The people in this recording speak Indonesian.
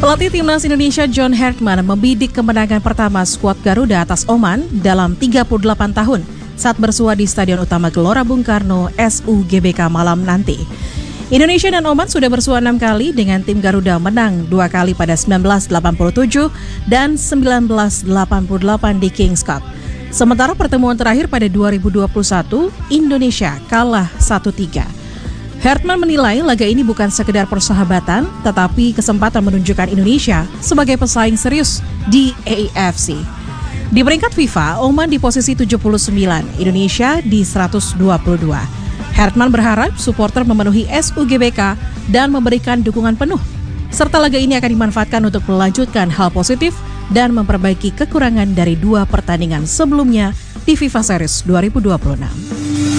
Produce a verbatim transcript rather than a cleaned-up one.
Pelatih Timnas Indonesia John Hartman membidik kemenangan pertama skuad Garuda atas Oman dalam tiga puluh delapan tahun saat bersua di Stadion Utama Gelora Bung Karno S U G B K malam nanti. Indonesia dan Oman sudah bersua enam kali dengan tim Garuda menang dua kali pada sembilan belas delapan puluh tujuh dan sembilan belas delapan puluh delapan di Kings Cup. Sementara pertemuan terakhir pada dua ribu dua puluh satu, Indonesia kalah satu tiga. Hartman menilai laga ini bukan sekedar persahabatan, tetapi kesempatan menunjukkan Indonesia sebagai pesaing serius di A F C. Di peringkat FIFA, Oman di posisi tujuh puluh sembilan, Indonesia di seratus dua puluh dua. Hartman berharap supporter memenuhi S U G B K dan memberikan dukungan penuh, serta laga ini akan dimanfaatkan untuk melanjutkan hal positif dan memperbaiki kekurangan dari dua pertandingan sebelumnya di FIFA Series dua ribu dua puluh enam.